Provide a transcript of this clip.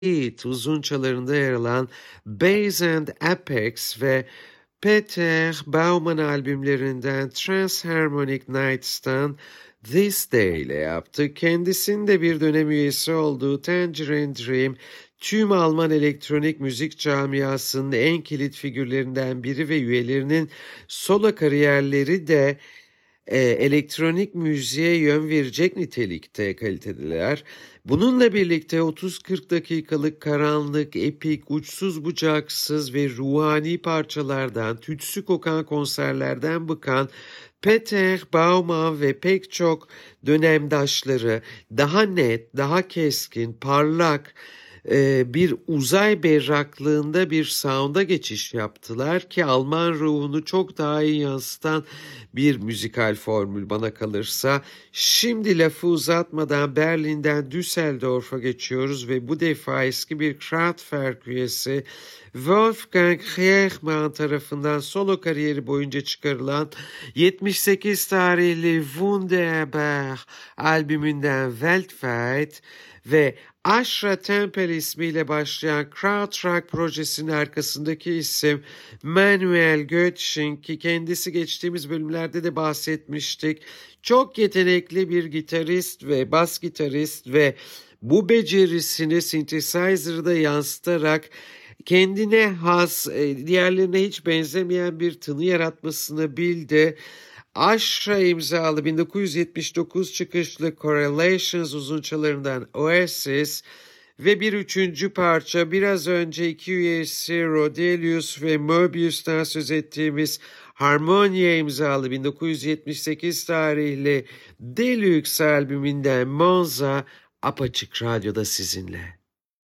Beat uzunçalarında yer alan Bass and Apex ve Peter Baumann albümlerinden Transharmonic Nights'tan This Day ile yaptı. Kendisinin de bir dönem üyesi olduğu Tangerine Dream, tüm Alman elektronik müzik camiasının en kilit figürlerinden biri ve üyelerinin solo kariyerleri de elektronik müziğe yön verecek nitelikte, kalitedeler. Bununla birlikte 30-40 dakikalık karanlık, epik, uçsuz bucaksız ve ruhani parçalardan, tütsü kokan konserlerden bıkan Peter Baumann ve pek çok dönemdaşları daha net, daha keskin, parlak, bir uzay berraklığında bir sound'a geçiş yaptılar ki Alman ruhunu çok daha iyi yansıtan bir müzikal formül bana kalırsa. Şimdi lafı uzatmadan Berlin'den Düsseldorf'a geçiyoruz ve bu defa eski bir Kraftwerk üyesi Wolfgang Heermann tarafından solo kariyeri boyunca çıkarılan 78 tarihli Wunderbar albümünden Weltweit ve Ashra Temple ismiyle başlayan Krautrock projesinin arkasındaki isim Manuel Göttsching ki kendisi geçtiğimiz bölümlerde de bahsetmiştik. Çok yetenekli bir gitarist ve bas gitarist ve bu becerisini synthesizer'da yansıtarak kendine has, diğerlerine hiç benzemeyen bir tını yaratmasını bildi. Ashra imzalı 1979 çıkışlı Correlations uzunçalarından Oasis ve bir üçüncü parça biraz önce iki üyesi Rodelius ve Möbius'tan söz ettiğimiz Harmonia imzalı 1978 tarihli Deluxe albümünden Monza Apaçık Radyo'da sizinle.